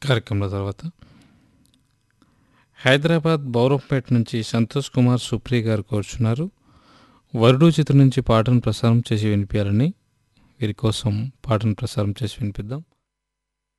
కార్యక్రమంలో తర్వాత హైదరాబాద్ బౌరంపేట నుంచి సంతోష్ కుమార్ సుప్రియ గారు కోరుచున్నారు. వరుడు చిత్రం నుంచి పాటను ప్రసారం చేసి వినిపించాలని. వీరి కోసం పాటను ప్రసారం చేసి వినిపిద్దాం.